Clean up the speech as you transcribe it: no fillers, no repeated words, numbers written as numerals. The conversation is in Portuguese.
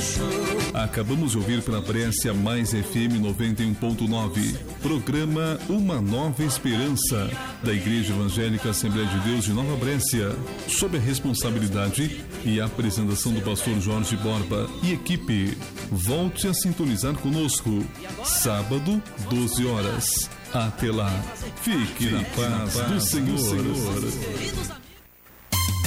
Acabamos de ouvir pela Brécia Mais FM 91.9, programa Uma Nova Esperança, da Igreja Evangélica Assembleia de Deus de Nova Brécia, sob a responsabilidade e a apresentação do pastor Jorge Borba e equipe. Volte a sintonizar conosco, sábado, 12 horas. Até lá, fique na paz do Senhor.